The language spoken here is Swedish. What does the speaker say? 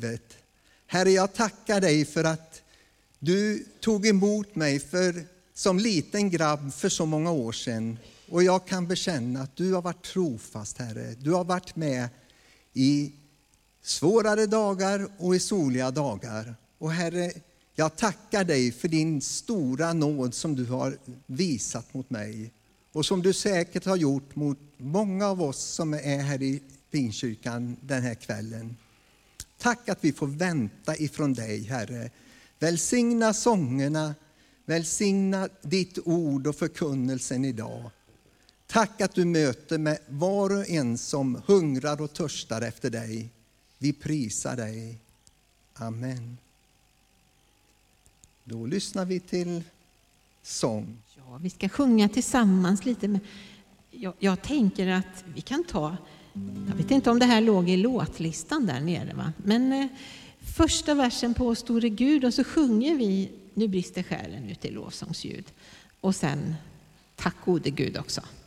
livet. Herre, jag tackar dig för att du tog emot mig som liten grabb för så många år sedan. Och jag kan bekänna att du har varit trofast, Herre. Du har varit med i svårare dagar och i soliga dagar. Och Herre, jag tackar dig för din stora nåd som du har visat mot mig. Och som du säkert har gjort mot många av oss som är här i Pingstkyrkan den här kvällen. Tack att vi får vänta ifrån dig, Herre. Välsigna sångerna, välsigna ditt ord och förkunnelsen idag. Tack att du möter med var och en som hungrar och törstar efter dig. Vi prisar dig. Amen. Då lyssnar vi till sång. Ja, vi ska sjunga tillsammans lite. Men jag tänker att vi kan ta, jag vet inte om det här låg i låtlistan där nere, va? Men första versen på Store Gud, och så sjunger vi Nu brister själen ut i lovsångsljud. Och sen Tack gode Gud också.